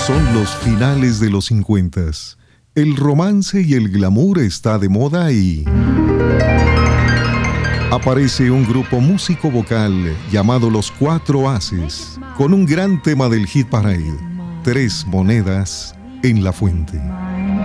Son los finales de los 50. El romance y el glamour está de moda y aparece un grupo músico-vocal llamado Los Cuatro Haces, con un gran tema del Hit Parade, Tres Monedas en la Fuente.